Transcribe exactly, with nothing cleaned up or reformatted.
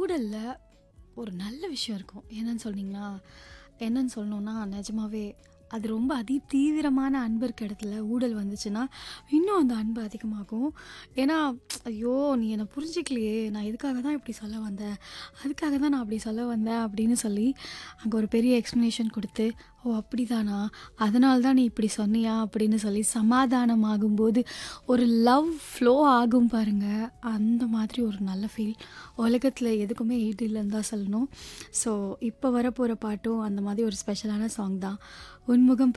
ஊடல்ல ஒரு நல்ல விஷயம் இருக்கும். என்னன்னு சொன்னீங்களா? என்னன்னு சொல்லணும்னா, நிஜமாவே அது ரொம்ப அதி தீவிரமான அன்பு இருக்க இடத்துல ஊடல் வந்துச்சுன்னா, இன்னும் அந்த அன்பு அதிகமாகும். ஏன்னா, "ஐயோ! நீ என்ன புரிஞ்சுக்கலையே! நான் இதுக்காக தான் இப்படி சொல்ல வந்தேன். அதுக்காக தான் நான் அப்படி சொல்ல வந்தேன்." அப்படின்னு சொல்லி, அங்க ஒரு பெரிய எக்ஸ்ப்ளனேஷன் குடுத்து, "ஓ! அப்படிதானா? அதனால தான் நீ இப்படி சொன்னியா?" அப்படின்னு சொல்லி சமாதானமாகும்போது, ஒரு லவ் ஃப்ளோ ஆகும் பாருங்க. அந்த மாதிரி ஒரு நல்ல ஃபீல் உலகத்துல எதுக்குமே ஈடு இல்லன்னு தான் சொல்லணும். ஸோ, இப்போ வரப்போற பாட்டும் அந்த மாதிரி ஒரு ஸ்பெஷலான சாங் தான். "உன்முகம்